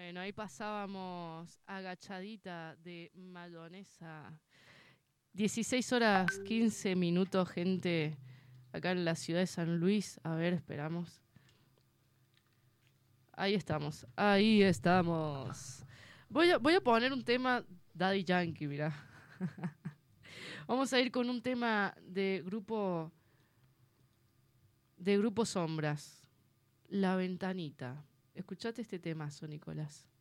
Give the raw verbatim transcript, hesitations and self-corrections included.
Bueno, ahí pasábamos agachadita de mayonesa. dieciséis horas quince minutos, gente, acá en la ciudad de San Luis. A ver, esperamos. Ahí estamos, ahí estamos. Voy a, voy a poner un tema Daddy Yankee, mira. Vamos a ir con un tema de grupo de grupo Sombras. La ventanita. Escuchate este temazo, Nicolás.